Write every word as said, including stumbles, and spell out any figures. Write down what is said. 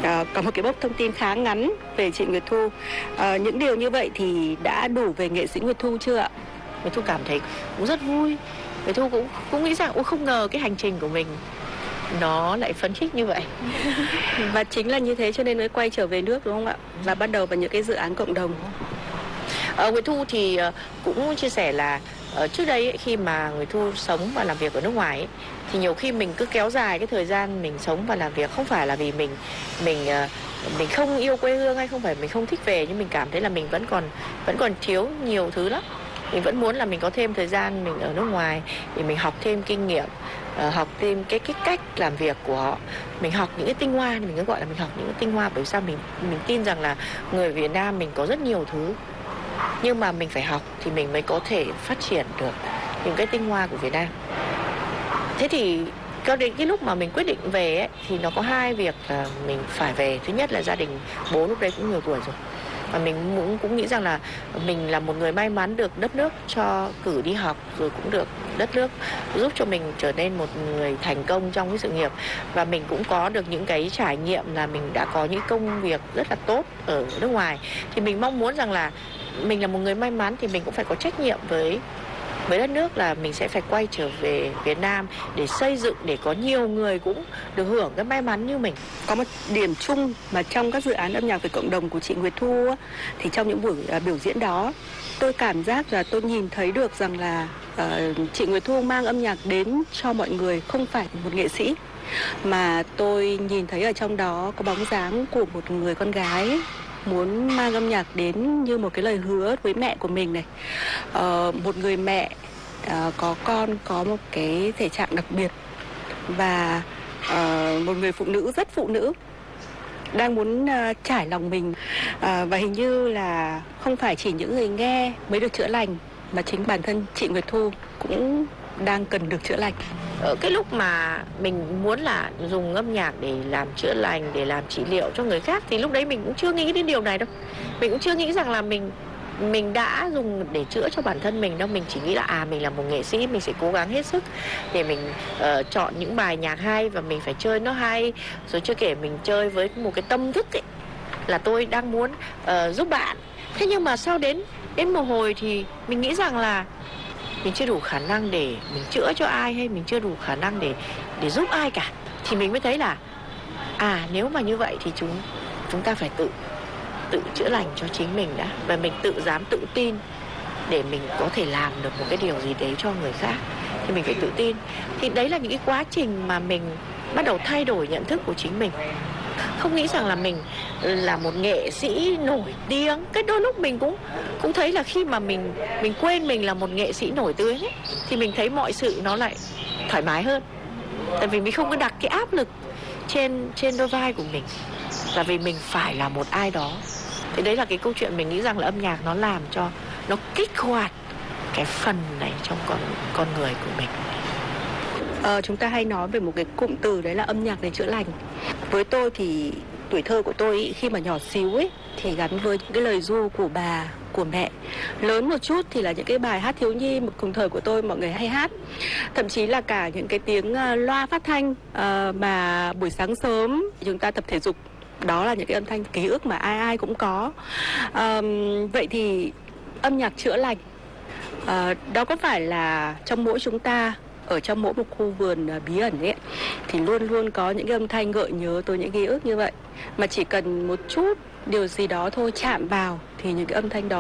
À, có một cái bốc thông tin khá ngắn về chị Nguyệt Thu. À, những điều như vậy thì đã đủ về nghệ sĩ Nguyệt Thu chưa ạ? Nguyệt Thu cảm thấy cũng rất vui. Nguyệt Thu cũng cũng nghĩ rằng, ôi không ngờ cái hành trình của mình nó lại phấn khích như vậy. Và chính là như thế cho nên mới quay trở về nước đúng không ạ? Và bắt đầu vào những cái dự án cộng đồng. Ờ, Nguyệt Thu thì cũng chia sẻ là uh, trước đây ấy, khi mà Nguyệt Thu sống và làm việc ở nước ngoài ấy, thì nhiều khi mình cứ kéo dài cái thời gian mình sống và làm việc không phải là vì mình mình uh, mình không yêu quê hương hay không phải mình không thích về, nhưng mình cảm thấy là mình vẫn còn vẫn còn thiếu nhiều thứ lắm. Mình vẫn muốn là mình có thêm thời gian mình ở nước ngoài để mình học thêm kinh nghiệm, uh, học thêm cái cái cách làm việc của họ. Mình học những cái tinh hoa, mình cứ gọi là mình học những cái tinh hoa, bởi sao mình mình tin rằng là người Việt Nam mình có rất nhiều thứ, nhưng mà mình phải học thì mình mới có thể phát triển được những cái tinh hoa của Việt Nam. Thế thì cho đến cái lúc mà mình quyết định về ấy, thì nó có hai việc là mình phải về. Thứ nhất là gia đình bố lúc đấy cũng nhiều tuổi rồi, và mình cũng, cũng nghĩ rằng là mình là một người may mắn được đất nước cho cử đi học, rồi cũng được đất nước giúp cho mình trở nên một người thành công trong cái sự nghiệp. Và mình cũng có được những cái trải nghiệm là mình đã có những công việc rất là tốt ở nước ngoài. Thì mình mong muốn rằng là mình là một người may mắn thì mình cũng phải có trách nhiệm với với đất nước, là mình sẽ phải quay trở về Việt Nam để xây dựng, để có nhiều người cũng được hưởng cái may mắn như mình. Có một điểm chung mà trong các dự án âm nhạc về cộng đồng của chị Nguyệt Thu á, thì trong những buổi uh, biểu diễn đó, tôi cảm giác là tôi nhìn thấy được rằng là uh, chị Nguyệt Thu mang âm nhạc đến cho mọi người, không phải một nghệ sĩ, mà tôi nhìn thấy ở trong đó có bóng dáng của một người con gái muốn mang âm nhạc đến như một cái lời hứa với mẹ của mình này. Ờ, một người mẹ uh, có con có một cái thể trạng đặc biệt, và uh, một người phụ nữ rất phụ nữ đang muốn uh, trải lòng mình, uh, và hình như là không phải chỉ những người nghe mới được chữa lành, mà chính bản thân chị Nguyệt Thu cũng đang cần được chữa lành. Ở cái lúc mà mình muốn là dùng âm nhạc để làm chữa lành, để làm trị liệu cho người khác, thì lúc đấy mình cũng chưa nghĩ đến điều này đâu. Mình cũng chưa nghĩ rằng là mình mình đã dùng để chữa cho bản thân mình đâu. Mình chỉ nghĩ là à mình là một nghệ sĩ, mình sẽ cố gắng hết sức để mình uh, chọn những bài nhạc hay và mình phải chơi nó hay. Rồi chưa kể mình chơi với một cái tâm thức ấy, là tôi đang muốn uh, giúp bạn. Thế nhưng mà sau đến đến một hồi thì mình nghĩ rằng là mình chưa đủ khả năng để mình chữa cho ai, hay mình chưa đủ khả năng để để giúp ai cả. Thì mình mới thấy là à nếu mà như vậy thì chúng chúng ta phải tự tự chữa lành cho chính mình đã, và mình tự dám tự tin để mình có thể làm được một cái điều gì đấy cho người khác, thì mình phải tự tin. Thì đấy là những cái quá trình mà mình bắt đầu thay đổi nhận thức của chính mình. Không nghĩ rằng là mình là một nghệ sĩ nổi tiếng. Cái đôi lúc mình cũng cũng thấy là khi mà mình mình quên mình là một nghệ sĩ nổi tiếng ấy, thì mình thấy mọi sự nó lại thoải mái hơn. Tại vì mình không có đặt cái áp lực trên trên đôi vai của mình, là vì mình phải là một ai đó. Thế đấy là cái câu chuyện mình nghĩ rằng là âm nhạc nó làm cho, nó kích hoạt cái phần này trong con con người của mình. Ờ, chúng ta hay nói về một cái cụm từ đấy là âm nhạc để chữa lành. Với tôi thì tuổi thơ của tôi ý, khi mà nhỏ xíu ấy, thì gắn với những cái lời ru của bà, của mẹ. Lớn một chút thì là những cái bài hát thiếu nhi một cùng thời của tôi mọi người hay hát. Thậm chí là cả những cái tiếng uh, loa phát thanh uh, mà buổi sáng sớm chúng ta tập thể dục, đó là những cái âm thanh ký ức mà ai ai cũng có. Uh, vậy thì âm nhạc chữa lành, uh, đó có phải là trong mỗi chúng ta, ở trong mỗi một khu vườn bí ẩn ấy, thì luôn luôn có những cái âm thanh gợi nhớ tôi những ký ức như vậy, mà chỉ cần một chút điều gì đó thôi chạm vào thì những cái âm thanh đó